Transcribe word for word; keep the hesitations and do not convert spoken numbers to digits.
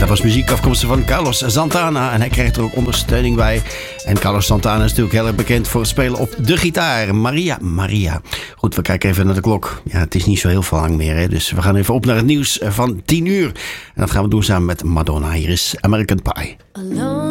dat was muziek afkomstig van Carlos Santana. En hij kreeg er ook ondersteuning bij. En Carlos Santana is natuurlijk heel erg bekend voor het spelen op de gitaar. Maria, Maria. Goed, we kijken even naar de klok. Ja, het is niet zo heel veel lang meer. Hè? Dus we gaan even op naar het nieuws van tien uur. En dat gaan we doen samen met Madonna. Hier is American Pie. Alone.